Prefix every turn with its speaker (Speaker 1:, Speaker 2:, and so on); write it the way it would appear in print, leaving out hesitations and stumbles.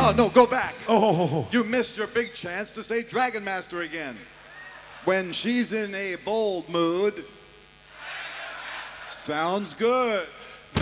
Speaker 1: Oh, no, go back.
Speaker 2: Oh.
Speaker 1: You missed your big chance to say Dragon Master again. When she's in a bold mood. Sounds good.